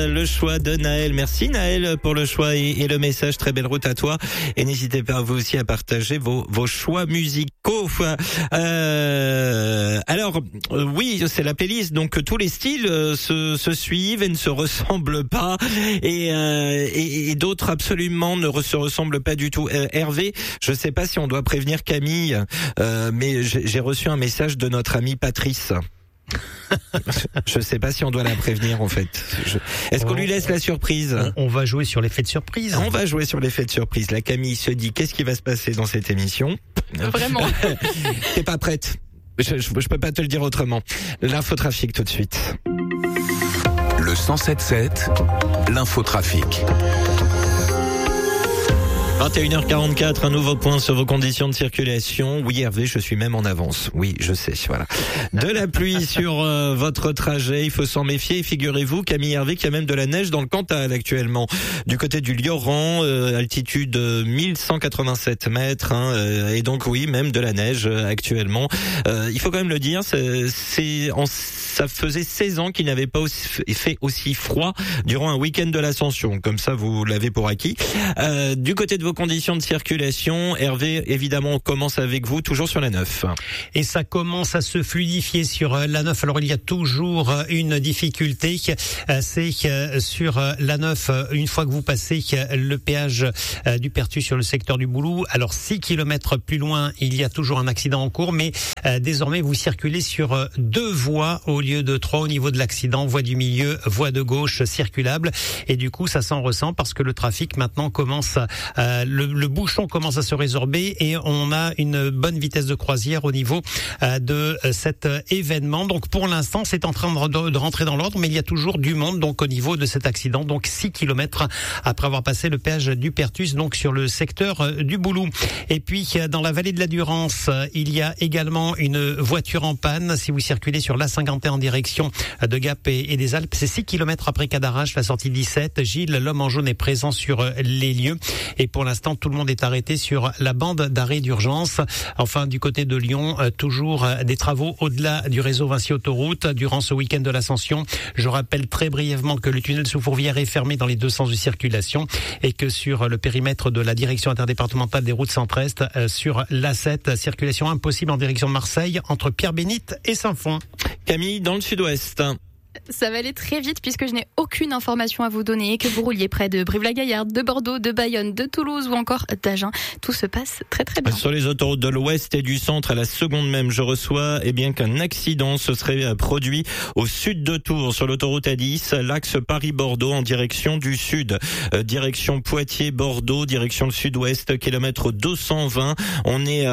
Le choix de Naël. Merci Naël pour le choix et le message. Très belle route à toi. Et n'hésitez pas vous aussi à partager vos choix musicaux. Oui, c'est la playlist. Donc tous les styles se suivent et ne se ressemblent pas. Et d'autres absolument ne se ressemblent pas du tout. Hervé, je sais pas si on doit prévenir Camille, mais j'ai reçu un message de notre ami Patrice. Je sais pas si on doit la prévenir en fait. Est-ce qu'on lui laisse la surprise ? On va jouer sur l'effet de surprise. On va jouer sur l'effet de surprise. La Camille se dit qu'est-ce qui va se passer dans cette émission ? Vraiment. T'es pas prête ? Je peux pas te le dire autrement. L'infotrafic tout de suite. Le 107.7, l'infotrafic. 21h44, un nouveau point sur vos conditions de circulation. Oui Hervé, je suis même en avance. Oui, je sais, voilà. De la pluie sur votre trajet, il faut s'en méfier. Et figurez-vous, Camille Hervé, qu'il y a même de la neige dans le Cantal actuellement. Du côté du Lioran, altitude 1187 mètres. Et donc oui, même de la neige actuellement. Il faut quand même le dire, ça faisait 16 ans qu'il n'avait pas fait aussi froid durant un week-end de l'Ascension. Comme ça, vous l'avez pour acquis. Du côté de vos conditions de circulation, Hervé, évidemment, on commence avec vous, toujours sur la 9. Et ça commence à se fluidifier sur la 9. Alors, il y a toujours une difficulté, c'est sur la 9, une fois que vous passez le péage du Perthus sur le secteur du Boulou, alors 6 km plus loin, il y a toujours un accident en cours, mais désormais, vous circulez sur 2 voies au lieu de 3 au niveau de l'accident, voie du milieu, voie de gauche circulable. Et du coup, ça s'en ressent parce que le trafic maintenant commence le bouchon commence à se résorber et on a une bonne vitesse de croisière au niveau de cet événement. Donc pour l'instant, c'est en train de rentrer dans l'ordre, mais il y a toujours du monde donc au niveau de cet accident. Donc 6 km après avoir passé le péage du Perthus, donc sur le secteur du Boulou. Et puis dans la vallée de la Durance, il y a également une voiture en panne. Si vous circulez sur l'A51 en direction de Gap et des Alpes, c'est 6 km après Cadarache, la sortie 17. Gilles, l'homme en jaune, est présent sur les lieux. Et pour l'instant, tout le monde est arrêté sur la bande d'arrêt d'urgence. Enfin, du côté de Lyon, toujours des travaux au-delà du réseau Vinci Autoroute durant ce week-end de l'Ascension. Je rappelle très brièvement que le tunnel sous Fourvière est fermé dans les 2 sens de circulation et que sur le périmètre de la direction interdépartementale des routes centre-est, sur l'A7, circulation impossible en direction de Marseille entre Pierre-Bénite et Saint-Fond. Camille, dans le sud-ouest. Ça va aller très vite puisque je n'ai aucune information à vous donner, que vous rouliez près de Brive-la-Gaillarde, de Bordeaux, de Bayonne, de Toulouse ou encore d'Agen. Tout se passe très très bien. Sur les autoroutes de l'ouest et du centre, à la seconde même, je reçois qu'un accident se serait produit au sud de Tours, sur l'autoroute A10, l'axe Paris-Bordeaux en direction du sud. Direction Poitiers-Bordeaux, direction le sud-ouest, kilomètre 220. On est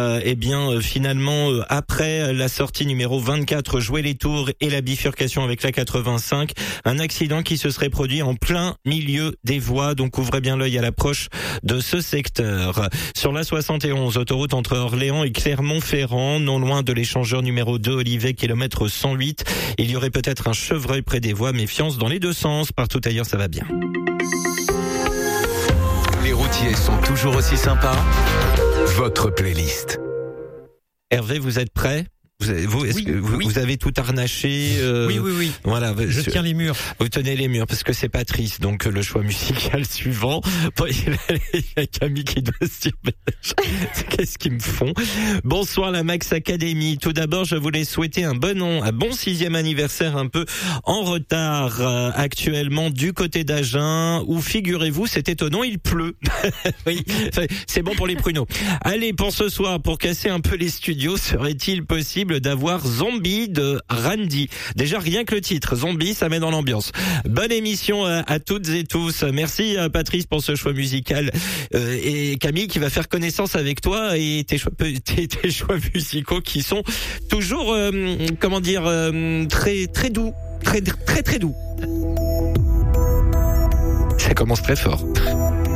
finalement après la sortie numéro 24, Jouer-les-Tours et la bifurcation avec la 85, un accident qui se serait produit en plein milieu des voies, donc ouvrez bien l'œil à l'approche de ce secteur. Sur la 71, autoroute entre Orléans et Clermont-Ferrand, non loin de l'échangeur numéro 2 Olivet, kilomètre 108, il y aurait peut-être un chevreuil près des voies, méfiance dans les 2 sens, partout ailleurs ça va bien. Les routiers sont toujours aussi sympas. Votre playlist. Hervé, vous êtes prêt ? Vous avez tout harnaché Oui. Voilà, je tiens les murs. Vous tenez les murs parce que c'est Patrice, donc le choix musical suivant. Bon, il y a Camille qui doit se dire qu'est-ce qu'ils me font. Bonsoir la Max Academy. Tout d'abord, je voulais souhaiter un bon 6e anniversaire un peu en retard actuellement du côté d'Agen où figurez-vous, c'est étonnant, il pleut. Oui, c'est bon pour les pruneaux. Allez, pour ce soir, pour casser un peu les studios, serait-il possible d'avoir Zombie de Randy? Déjà rien que le titre, Zombie, ça met dans l'ambiance. Bonne émission à toutes et tous. Merci Patrice pour ce choix musical et Camille qui va faire connaissance avec toi et tes choix musicaux qui sont toujours très très doux, très très très doux. Ça commence très fort.